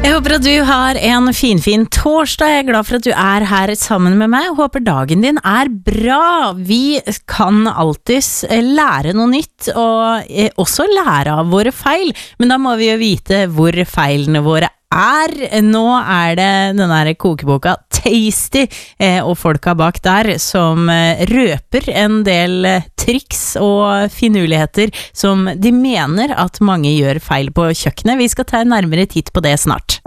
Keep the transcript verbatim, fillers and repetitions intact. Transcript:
Jeg håper at du har en finfin torsdag. Jeg er glad for at du er her sammen med meg. Jeg håper dagen din er bra. Vi kan alltids lære noe nytt, og også lære av våre feil. Men da må vi jo vite hvor feilene våre er. Nå er det den der kokeboka Tasty og folka bak der som røper en del triks og finurligheter som de mener at mange gjør feil på kjøkkenet. Vi skal ta en nærmere titt på det snart.